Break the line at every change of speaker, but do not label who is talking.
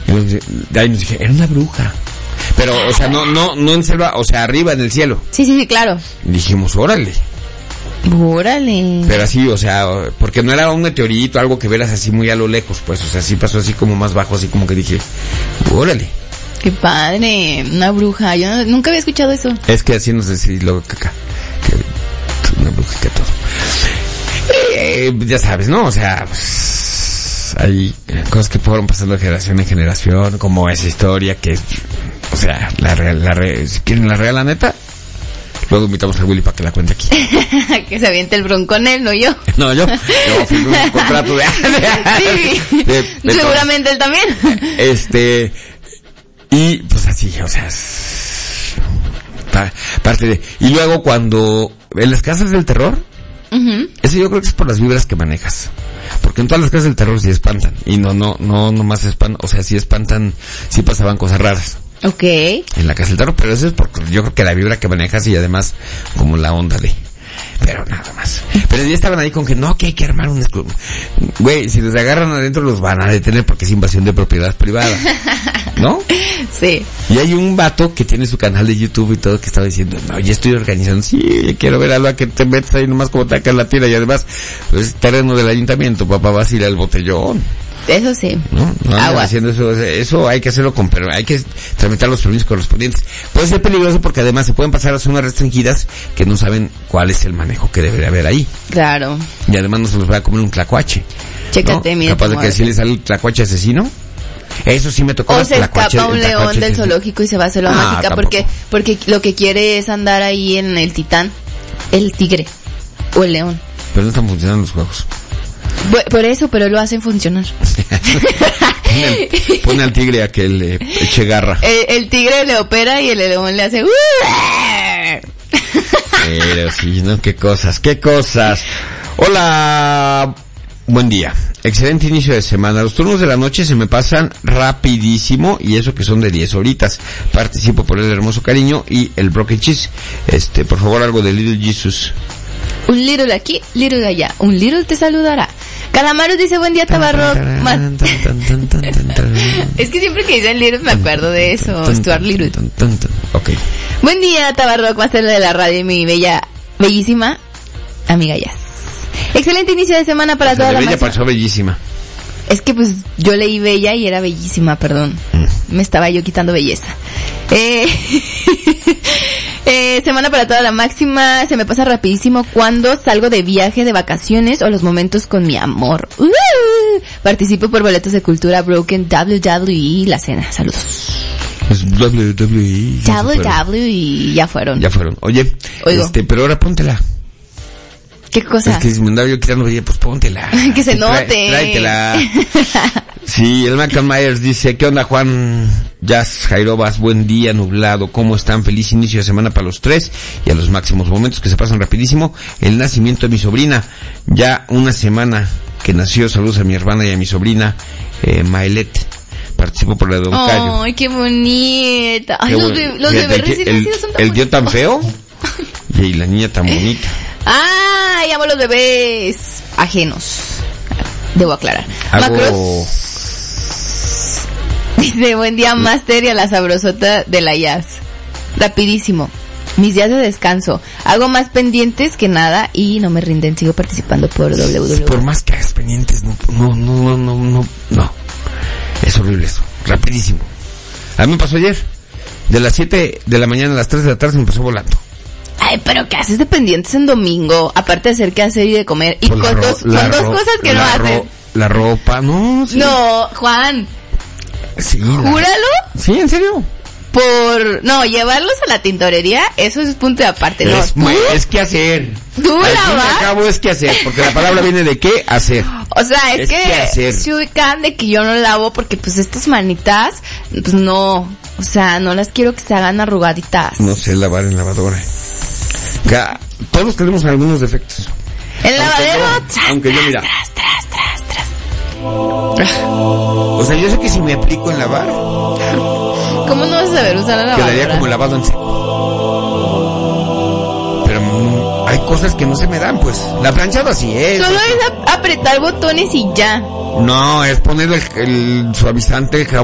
Y de ahí nos dije, era una bruja. Pero, o sea, no en selva, o sea, arriba en el cielo.
Sí, claro.
Y dijimos, órale. Pero así, o sea, porque no era un meteorito, algo que veras así muy a lo lejos, pues, o sea, sí pasó así como más bajo, así como que dije, órale.
Qué padre, una bruja, yo nunca había escuchado eso.
Es que así nos decía luego que una bruja que todo. Ya sabes, ¿no? O sea, pues, hay cosas que fueron pasando de generación en generación, como esa historia que, o sea, si quieren la real, la neta. Luego invitamos a Willy para que la cuente aquí.
Que se aviente el bronconel, no yo.
No, yo firmé un contrato de
sí, de seguramente él también.
Y pues así, o sea, parte de... Y luego cuando... En las casas del terror, eso yo creo que es por las vibras que manejas. Porque en todas las casas del terror sí espantan. Y no más espantan, o sea, sí espantan, sí pasaban cosas raras.
Okay.
En la casa del terror, pero eso es porque yo creo que la vibra que manejas y además como la onda de... Pero nada más. Pero ya estaban ahí con que no, que hay que armar un escudo. Güey, si los agarran adentro los van a detener porque es invasión de propiedad privada. ¿No?
Sí.
Y hay un vato que tiene su canal de YouTube y todo que estaba diciendo, no, ya estoy organizando, sí, quiero ver algo a que te metas ahí nomás como taca la tira y además, pues terreno del ayuntamiento, papá, vas a ir al botellón.
Eso sí.
No haciendo eso hay que hacerlo pero hay que tramitar los permisos correspondientes. Puede ser peligroso porque además se pueden pasar a zonas restringidas que no saben cuál es el manejo que debe de haber ahí.
Claro.
Y además no se los va a comer un tlacuache.
Chécate,
¿no?
mira.
Capaz de que si le sale el tlacuache asesino. Eso sí me tocó.
O se escapa un león del zoológico y se va a hacer la mágica porque lo que quiere es andar ahí en el titán, el tigre o el león.
Pero no están funcionando los juegos.
Por eso, pero lo hacen funcionar.
Pone al tigre a que le eche garra.
El tigre le opera y el león le hace...
Pero sí, ¿no? Qué cosas. Hola, buen día. Excelente inicio de semana. Los turnos de la noche se me pasan rapidísimo y eso que son de 10 horitas. Participo por el hermoso cariño y el broken cheese. Por favor, algo de Little Jesus.
Un little aquí, little allá. Un little te saludará. Calamaros dice, buen día, Tabarrock. Es que siempre que dicen little me acuerdo de eso. Stuart Little.
Ok.
Buen día, Tabarrock, máster de la radio y mi bellísima amiga Jazz. Excelente inicio de semana para toda la
bella
masa.
pasó bellísima.
Es que pues yo leí bella y era bellísima, perdón. Me estaba yo quitando belleza. Semana para toda la máxima. Se me pasa rapidísimo cuando salgo de viaje, de vacaciones o los momentos con mi amor. Participo por boletos de cultura Broken WWE La Cena. Saludos.
Es WWE.
WWE ya fueron.
Oye, pero ahora póntela.
¿Qué cosa?
Es que si me andaba yo quitando belleza, pues póntela.
Que se note.
Tráetela. Sí, el Malcolm Myers dice, ¿qué onda, Juan? Jazz, Jairobas, buen día, nublado, ¿cómo están? Feliz inicio de semana para los tres y a los máximos momentos que se pasan rapidísimo. El nacimiento de mi sobrina, ya una semana que nació, saludos a mi hermana y a mi sobrina, Maelet. Participo por la de Don Cayo.
¡Ay, qué bonita! Ay, los bebés recién nacidos son tan
el tío tan feo y la niña tan bonita.
¡Ay, amo los bebés! Ajenos. Debo aclarar. Macros dice, buen día, Master, y a la sabrosota de la Jazz. Rapidísimo. Mis días de descanso. Hago más pendientes que nada y no me rinden. Sigo participando por WWE.
Por más que hagas pendientes, no. Es horrible eso. Rapidísimo. A mí me pasó ayer. De las 7 de la mañana a las 3 de la tarde me pasó volando.
Ay, pero ¿qué haces de pendientes en domingo? Aparte de hacer qué hacer y de comer. Y
pues
son dos cosas que no hacen.
La ropa, no. Sí.
No, Juan.
Sí.
¿Júralo?
Sí, ¿en serio?
Llevarlos a la tintorería, eso es punto de aparte, ¿no?
Es que hacer.
¿Tú
al fin y al cabo es que hacer, porque la palabra viene de qué hacer.
O sea, es que se ubican de que yo no lavo porque pues estas manitas, pues no, o sea, no las quiero que se hagan arrugaditas.
No sé lavar en lavadora. Todos tenemos algunos defectos.
El lavadero,
aunque yo mira.
Tras.
O sea, yo sé que si me aplico en lavar,
¿cómo no vas a saber usar la lavadora?
Quedaría como lavado en seco. Pero hay cosas que no se me dan, pues. La planchada sí es.
Solo es apretar botones y ya.
No, es poner el suavizante, el jabón.